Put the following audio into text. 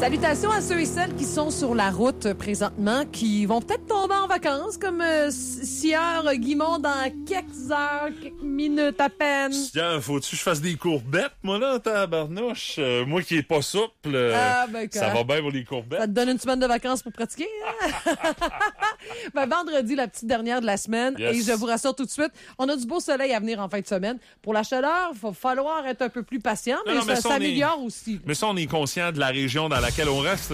Salutations à ceux et celles qui sont sur la route présentement, qui vont peut-être tomber en vacances, comme Sieur Guimond dans quelques heures, quelques minutes à peine. Tiens, faut-tu que je fasse des courbettes, moi, là, tabarnouche? Moi qui est pas souple, ça va bien pour les courbettes. Ça te donne une semaine de vacances pour pratiquer, hein? Vendredi, la petite dernière de la semaine, yes. Et je vous rassure tout de suite, on a du beau soleil à venir en fin de semaine. Pour la chaleur, il va falloir être un peu plus patient, mais ça s'améliore aussi. Mais ça, on est conscient de la région dans laquelle on reste.